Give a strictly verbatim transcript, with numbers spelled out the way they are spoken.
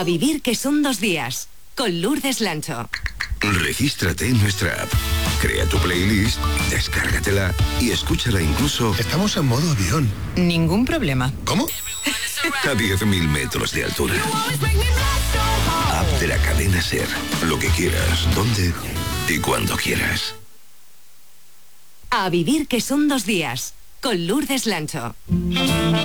A vivir que son dos días, con Lourdes Lancho. Regístrate en nuestra app, crea tu playlist, descárgatela y escúchala incluso... Estamos en modo avión. Ningún problema. ¿Cómo? A diez mil metros de altura. App de la cadena SER. Lo que quieras, dónde y cuando quieras. A vivir que son dos días, con Lourdes Lancho.